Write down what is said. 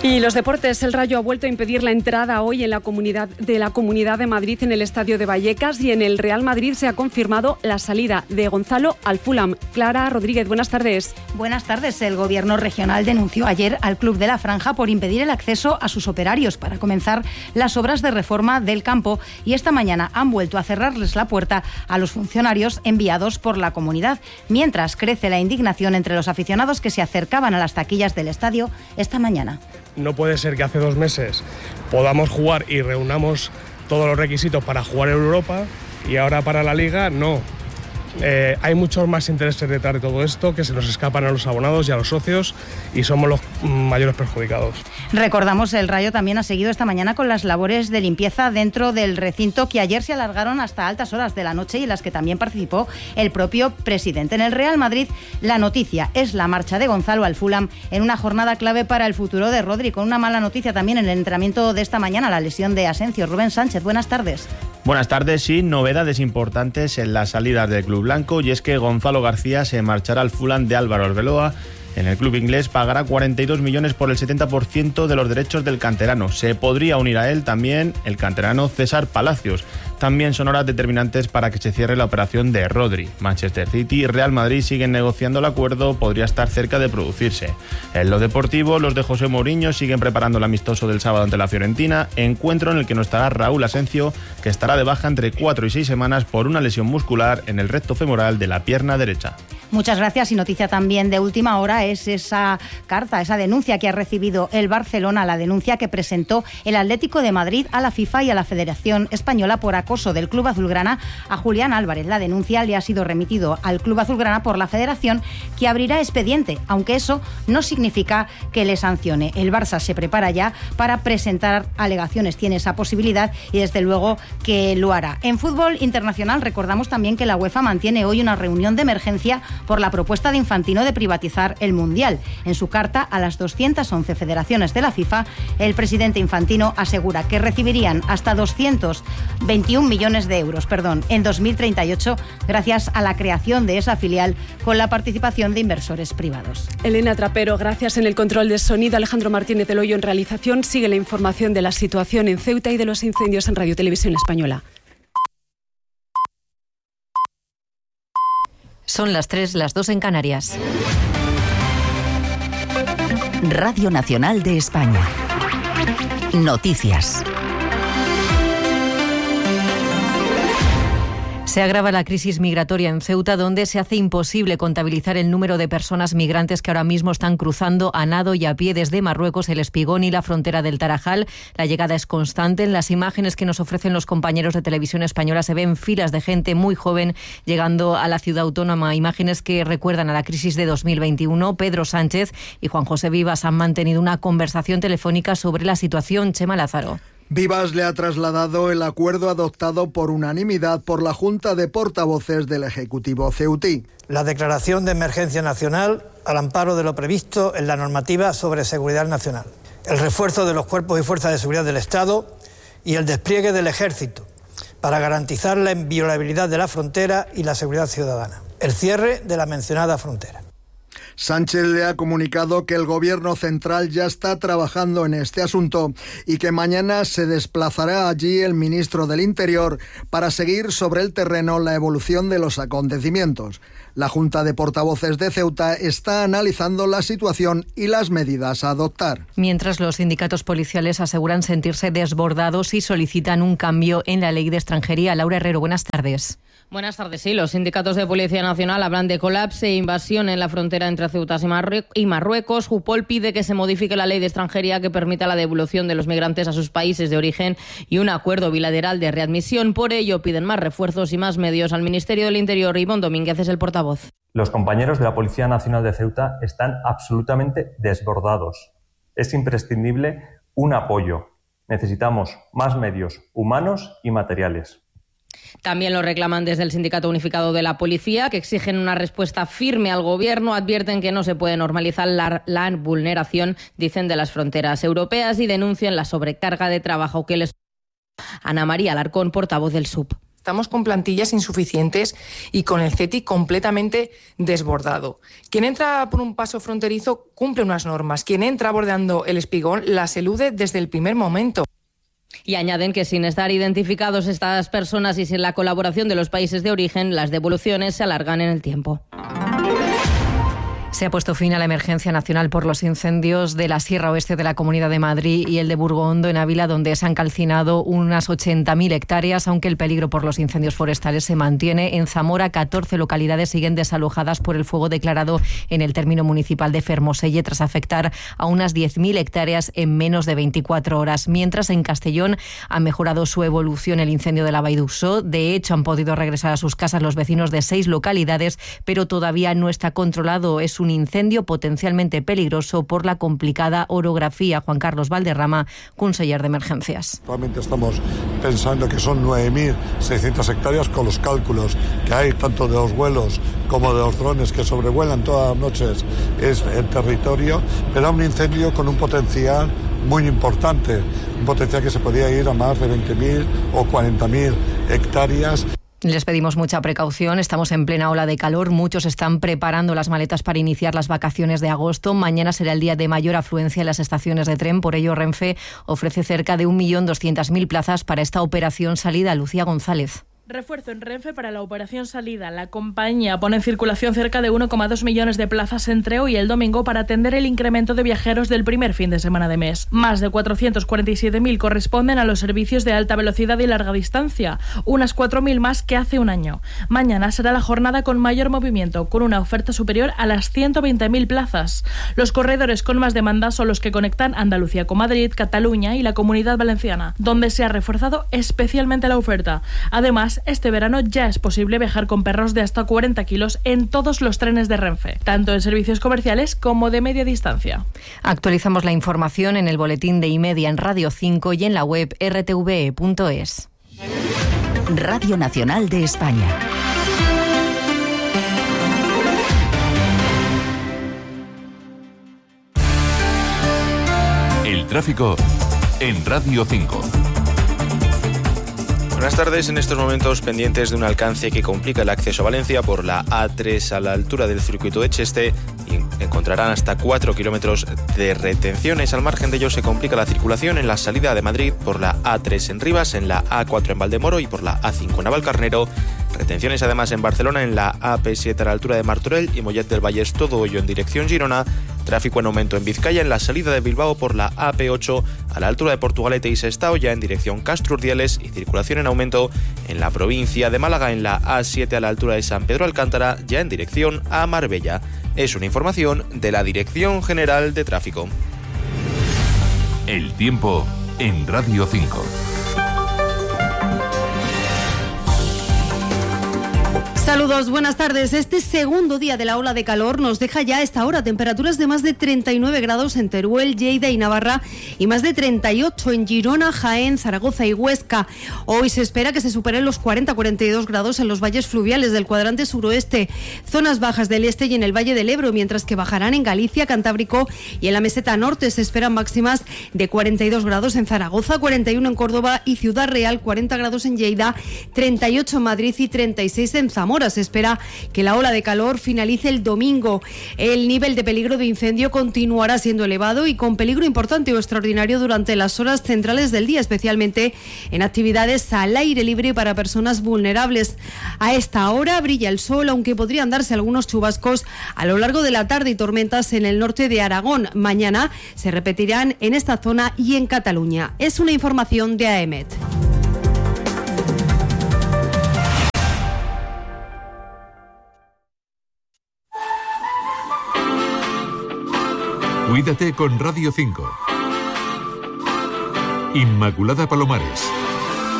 Y los deportes, el Rayo ha vuelto a impedir la entrada hoy en la Comunidad de Madrid en el Estadio de Vallecas, y en el Real Madrid se ha confirmado la salida de Gonzalo al Fulham. Clara Rodríguez, buenas tardes. Buenas tardes. El Gobierno regional denunció ayer al Club de la Franja por impedir el acceso a sus operarios para comenzar las obras de reforma del campo, y esta mañana han vuelto a cerrarles la puerta a los funcionarios enviados por la comunidad, mientras crece la indignación entre los aficionados que se acercaban a las taquillas del estadio esta mañana. No puede ser que hace 2 meses podamos jugar y reunamos todos los requisitos para jugar en Europa y ahora para la Liga no. Hay muchos más intereses detrás de todo esto que se nos escapan a los abonados y a los socios, y somos los mayores perjudicados. Recordamos, el Rayo también ha seguido esta mañana con las labores de limpieza dentro del recinto, que ayer se alargaron hasta altas horas de la noche y en las que también participó el propio presidente. En el Real Madrid, la noticia es la marcha de Gonzalo al Fulham en una jornada clave para el futuro de Rodri, con una mala noticia también en el entrenamiento de esta mañana, la lesión de Asensio. Rubén Sánchez, buenas tardes. Buenas tardes. Sí, novedades importantes en las salidas del club blanco, y es que Gonzalo García se marchará al Fulham de Álvaro Arbeloa. En el club inglés pagará 42 millones por el 70% de los derechos del canterano. Se podría unir a él también el canterano César Palacios. También son horas determinantes para que se cierre la operación de Rodri. Manchester City y Real Madrid siguen negociando el acuerdo, podría estar cerca de producirse. En lo deportivo, los de José Mourinho siguen preparando el amistoso del sábado ante la Fiorentina, encuentro en el que no estará Raúl Asensio, que estará de baja entre 4 y 6 semanas por una lesión muscular en el recto femoral de la pierna derecha. Muchas gracias. Y noticia también de última hora es esa carta, esa denuncia que ha recibido el Barcelona, la denuncia que presentó el Atlético de Madrid a la FIFA y a la Federación Española por acoso del Club Azulgrana a Julián Álvarez. La denuncia le ha sido remitido al Club Azulgrana por la Federación, que abrirá expediente, aunque eso no significa que le sancione. El Barça se prepara ya para presentar alegaciones, tiene esa posibilidad y desde luego que lo hará. En fútbol internacional, recordamos también que la UEFA mantiene hoy una reunión de emergencia por la propuesta de Infantino de privatizar el Mundial. En su carta a las 211 federaciones de la FIFA, el presidente Infantino asegura que recibirían hasta 221 millones de euros en 2038 gracias a la creación de esa filial con la participación de inversores privados. Elena Trapero, gracias. En el control de sonido, Alejandro Martínez del Hoyo en realización. Sigue la información de la situación en Ceuta y de los incendios en Radio Televisión Española. Son las 3, las 2 en Canarias. Radio Nacional de España. Noticias. Se agrava la crisis migratoria en Ceuta, donde se hace imposible contabilizar el número de personas migrantes que ahora mismo están cruzando a nado y a pie desde Marruecos, el Espigón y la frontera del Tarajal. La llegada es constante. En las imágenes que nos ofrecen los compañeros de Televisión Española se ven filas de gente muy joven llegando a la ciudad autónoma, imágenes que recuerdan a la crisis de 2021. Pedro Sánchez y Juan José Vivas han mantenido una conversación telefónica sobre la situación. Chema Lázaro. Vivas le ha trasladado el acuerdo adoptado por unanimidad por la Junta de Portavoces del Ejecutivo ceutí. La declaración de emergencia nacional al amparo de lo previsto en la normativa sobre seguridad nacional, el refuerzo de los cuerpos y fuerzas de seguridad del Estado y el despliegue del Ejército para garantizar la inviolabilidad de la frontera y la seguridad ciudadana, el cierre de la mencionada frontera. Sánchez le ha comunicado que el Gobierno central ya está trabajando en este asunto y que mañana se desplazará allí el ministro del Interior para seguir sobre el terreno la evolución de los acontecimientos. La Junta de Portavoces de Ceuta está analizando la situación y las medidas a adoptar. Mientras los sindicatos policiales aseguran sentirse desbordados y solicitan un cambio en la ley de extranjería. Laura Herrero, buenas tardes. Buenas tardes. Sí, los sindicatos de Policía Nacional hablan de colapso e invasión en la frontera entre Ceuta y Marruecos. Jupol pide que se modifique la ley de extranjería que permita la devolución de los migrantes a sus países de origen y un acuerdo bilateral de readmisión. Por ello, piden más refuerzos y más medios al Ministerio del Interior. Ivonne Domínguez es el portavoz. Los compañeros de la Policía Nacional de Ceuta están absolutamente desbordados. Es imprescindible un apoyo. Necesitamos más medios humanos y materiales. También lo reclaman desde el Sindicato Unificado de la Policía, que exigen una respuesta firme al Gobierno. Advierten que no se puede normalizar la vulneración, dicen, de las fronteras europeas y denuncian la sobrecarga de trabajo que les... Ana María Alarcón, portavoz del SUB. Estamos con plantillas insuficientes y con el CETI completamente desbordado. Quien entra por un paso fronterizo cumple unas normas. Quien entra bordeando el espigón las elude desde el primer momento. Y añaden que sin estar identificados estas personas y sin la colaboración de los países de origen, las devoluciones se alargan en el tiempo. Se ha puesto fin a la emergencia nacional por los incendios de la Sierra Oeste de la Comunidad de Madrid y el de Burgondo en Ávila, donde se han calcinado unas 80.000 hectáreas, aunque el peligro por los incendios forestales se mantiene. En Zamora, 14 localidades siguen desalojadas por el fuego declarado en el término municipal de Fermoselle, tras afectar a unas 10.000 hectáreas en menos de 24 horas. Mientras, en Castellón ha mejorado su evolución el incendio de la Vall d'Uixó. De hecho, han podido regresar a sus casas los vecinos de 6 localidades, pero todavía no está controlado. Es un incendio potencialmente peligroso por la complicada orografía. Juan Carlos Valderrama, conseller de Emergencias. Actualmente estamos pensando que son 9.600 hectáreas con los cálculos que hay tanto de los vuelos como de los drones que sobrevuelan todas las noches el territorio, pero un incendio con un potencial muy importante, un potencial que se podía ir a más de 20.000 o 40.000 hectáreas. Les pedimos mucha precaución, estamos en plena ola de calor, muchos están preparando las maletas para iniciar las vacaciones de agosto. Mañana será el día de mayor afluencia en las estaciones de tren, por ello Renfe ofrece cerca de 1.200.000 plazas para esta operación salida. Lucía González. Refuerzo en Renfe para la operación salida. La compañía pone en circulación cerca de 1,2 millones de plazas entre hoy y el domingo para atender el incremento de viajeros del primer fin de semana de mes. Más de 447.000 corresponden a los servicios de alta velocidad y larga distancia, unas 4.000 más que hace un año. Mañana será la jornada con mayor movimiento, con una oferta superior a las 120.000 plazas. Los corredores con más demanda son los que conectan Andalucía con Madrid, Cataluña y la Comunidad Valenciana, donde se ha reforzado especialmente la oferta. Además, este verano ya es posible viajar con perros de hasta 40 kilos en todos los trenes de Renfe, tanto en servicios comerciales como de media distancia. Actualizamos la información en el boletín de iMedia en Radio 5 y en la web rtve.es. Radio Nacional de España. El tráfico en Radio 5. Buenas tardes. En estos momentos pendientes de un alcance que complica el acceso a Valencia por la A3 a la altura del circuito de Cheste, y encontrarán hasta 4 kilómetros de retenciones. Al margen de ello se complica la circulación en la salida de Madrid por la A3 en Rivas, en la A4 en Valdemoro y por la A5 en Navalcarnero. Retenciones además en Barcelona en la AP7 a la altura de Martorell y Mollet del Vallès, todo ello en dirección Girona. Tráfico en aumento en Vizcaya en la salida de Bilbao por la AP8 a la altura de Portugalete y Sestao, ya en dirección Castro Urdiales, y circulación en aumento en la provincia de Málaga en la A7 a la altura de San Pedro Alcántara, ya en dirección a Marbella. Es una información de la Dirección General de Tráfico. El tiempo en Radio 5. Saludos, buenas tardes. Este segundo día de la ola de calor nos deja ya a esta hora temperaturas de más de 39 grados en Teruel, Lleida y Navarra y más de 38 en Girona, Jaén, Zaragoza y Huesca. Hoy se espera que se superen los 40-42 grados en los valles fluviales del cuadrante suroeste, zonas bajas del este y en el Valle del Ebro, mientras que bajarán en Galicia, Cantábrico y en la meseta norte. Se esperan máximas de 42 grados en Zaragoza, 41 en Córdoba y Ciudad Real, 40 grados en Lleida, 38 en Madrid y 36 en Zamora. Se espera que la ola de calor finalice el domingo. El nivel de peligro de incendio continuará siendo elevado y con peligro importante o extraordinario durante las horas centrales del día, especialmente en actividades al aire libre para personas vulnerables. A esta hora brilla el sol, aunque podrían darse algunos chubascos a lo largo de la tarde y tormentas en el norte de Aragón. Mañana se repetirán en esta zona y en Cataluña. Es una información de AEMET. Cuídate con Radio 5. Inmaculada Palomares.